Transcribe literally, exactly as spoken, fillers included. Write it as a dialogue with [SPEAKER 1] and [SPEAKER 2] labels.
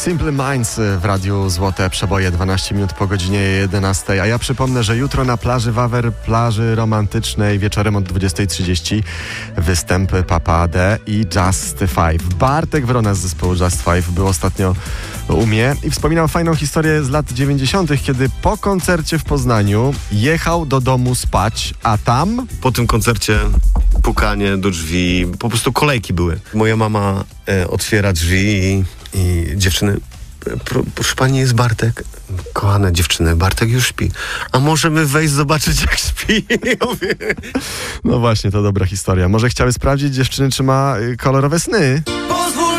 [SPEAKER 1] Simple Minds w Radiu Złote Przeboje, dwanaście minut po godzinie jedenastej. A ja przypomnę, że jutro na plaży Wawer, plaży romantycznej, wieczorem od dwudziestej trzydzieści występy Papa D i Just Five. Bartek Wrona z zespołu Just Five był ostatnio u mnie i wspominał fajną historię z lat dziewięćdziesiątych, kiedy po koncercie w Poznaniu jechał do domu spać, a tam...
[SPEAKER 2] Po tym koncercie pukanie do drzwi, po prostu kolejki były. Moja mama e, otwiera drzwi i, i dziewczyny, pro, proszę pani, jest Bartek. Kochane dziewczyny, Bartek już śpi. A możemy wejść zobaczyć, jak śpi?
[SPEAKER 1] No właśnie, to dobra historia. Może chciały sprawdzić dziewczyny, czy ma kolorowe sny?